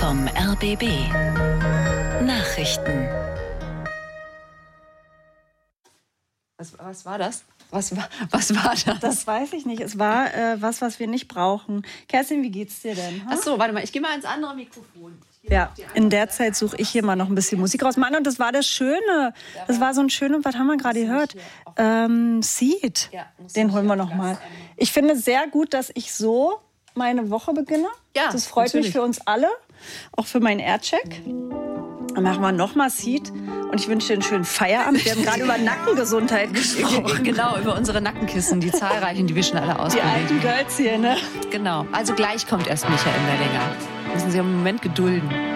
vom RBB. Nachrichten. Was war das? Was war das? Das weiß ich nicht. Es war was wir nicht brauchen. Kerstin, wie geht's dir denn? Ach so, warte mal, ich gehe mal ins andere Mikrofon. Ja, in der Zeit suche ich hier mal noch ein bisschen Musik raus. Mann, und das war das Schöne. Das war so ein schönes, was haben wir gerade gehört? Seed. Den holen wir noch mal. Ich finde es sehr gut, dass ich so meine Woche beginne. Ja, das freut mich für uns alle, auch für meinen Aircheck. Dann machen wir noch mal Seed. Und ich wünsche dir einen schönen Feierabend. Wir haben gerade über Nackengesundheit gesprochen. Genau, über unsere Nackenkissen, die zahlreichen, die wir schon alle ausprobiert. Die alten Girls hier, ne? Genau. Also gleich kommt erst Michael Mellinger. Müssen Sie einen Moment gedulden.